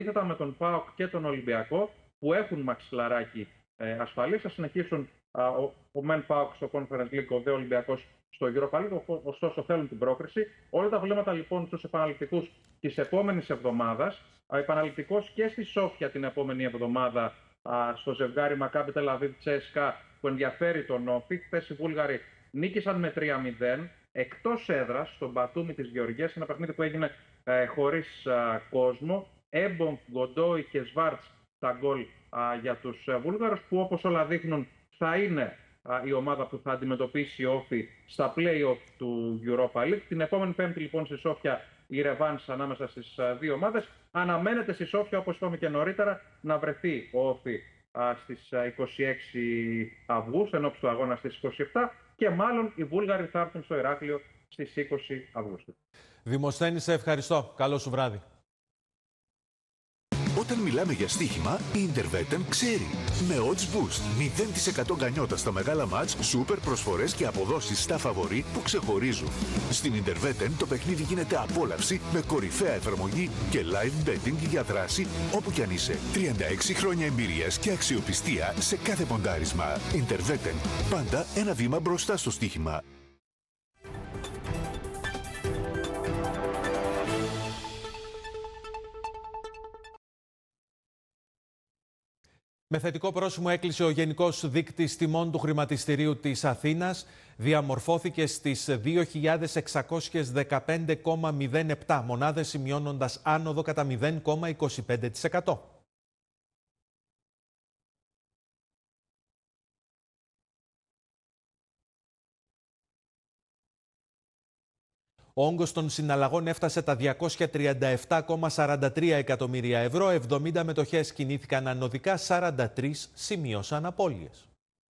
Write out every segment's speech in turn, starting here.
αντίθετα με τον ΠΑΟΚ και τον Ολυμπιακό, που έχουν μαξιλαράκι ασφαλής, θα συνεχίσουν ο ΜΕΝ ΠΑΟΚ στο Conference League, ο ΔΕ Ολυμπιακός στο Europa League, ωστόσο θέλουν την πρόκριση. Όλα τα βλέμματα λοιπόν στους επαναληπτικούς της επόμενης εβδομάδας. Επαναληπτικός και στη Σόφια την επόμενη εβδομάδα, στο ζευγάρι Μακάμπι Τελαβίβ Τσέσκα, που ενδιαφέρει τον Όφη. Χθες οι Βούλγαροι νίκησαν με 3-0 εκτός έδρας στον Μπατούμι της Γεωργίας, ένα παιχνίδι που έγινε χωρίς κόσμο. Έμπονγκ, Γκοντόι και Σβάρτς τα γκολ για τους Βούλγαρους, που όπως όλα δείχνουν θα είναι η ομάδα που θα αντιμετωπίσει η Όφη στα play-off του Europa League. Την επόμενη Πέμπτη λοιπόν στη Σόφια η ρεβάνς ανάμεσα στις δύο ομάδες. Αναμένεται στη Σόφια, όπως είπαμε και νωρίτερα, να βρεθεί ο Όφη στις 26 Αυγούστου, ενώπιση του αγώνα στις 27, και μάλλον οι Βούλγαροι θα έρθουν στο Ηράκλειο στις 20 Αυγούστου. Δημοσθένη, σε ευχαριστώ. Καλό σου βράδυ. Όταν μιλάμε για στοίχημα, η Intervetem ξέρει. Με odds boost, 0% γκανιότα στα μεγάλα μάτς, σούπερ προσφορές και αποδόσεις στα φαβορί που ξεχωρίζουν. Στην Intervetem το παιχνίδι γίνεται απόλαυση με κορυφαία εφαρμογή και live betting για δράση όπου κι αν είσαι. 36 χρόνια εμπειρίας και αξιοπιστία σε κάθε ποντάρισμα. Intervetem. Πάντα ένα βήμα μπροστά στο στοίχημα. Με θετικό πρόσημο έκλεισε ο Γενικός Δείκτης Τιμών του Χρηματιστηρίου της Αθήνας. Διαμορφώθηκε στις 2.615,07 μονάδες, σημειώνοντας άνοδο κατά 0,25%. Ο όγκος των συναλλαγών έφτασε τα 237,43 εκατομμύρια ευρώ, 70 μετοχές κινήθηκαν ανωδικά, 43 σημείωσαν απώλειες.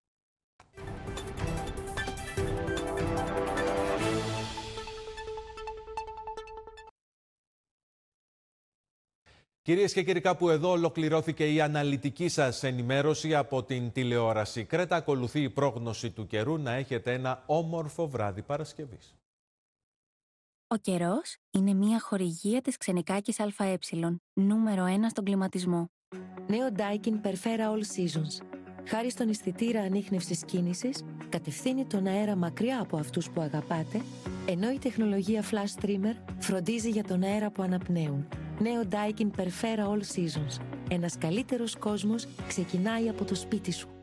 Κυρίες και κύριοι, κάπου εδώ ολοκληρώθηκε η αναλυτική σας ενημέρωση από την τηλεόραση Κρέτα. Ακολουθεί η πρόγνωση του καιρού. Να έχετε ένα όμορφο βράδυ Παρασκευής. Ο καιρός είναι μια χορηγία της Ξενικάκης ΑΕ, νούμερο 1 στον κλιματισμό. Νέο Daikin Perfera All Seasons. Χάρη στον αισθητήρα ανίχνευσης κίνησης, κατευθύνει τον αέρα μακριά από αυτούς που αγαπάτε, ενώ η τεχνολογία Flash Streamer φροντίζει για τον αέρα που αναπνέουν. Νέο Daikin Perfera All Seasons. Ένας καλύτερος κόσμος ξεκινάει από το σπίτι σου.